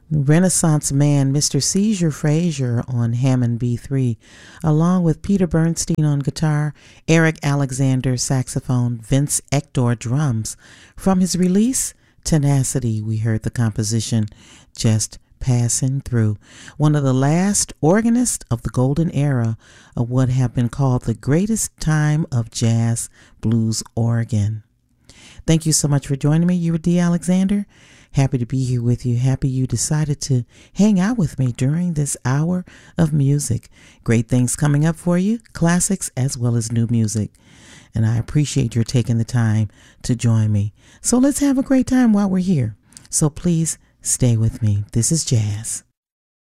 Renaissance man Mr. Seizure Frazier on Hammond B3, along with Peter Bernstein on guitar, Eric Alexander saxophone, Vince Ector drums. From his release, Tenacity, we heard the composition Just Passing Through, one of the last organists of the golden era of what have been called the greatest time of jazz blues organ. Thank you so much for joining me. You were Dee Alexander. Happy to be here with you. Happy you decided to hang out with me during this hour of music. Great things coming up for you, classics as well as new music. And I appreciate your taking the time to join me. So let's have a great time while we're here. So please stay with me. This is Jazz.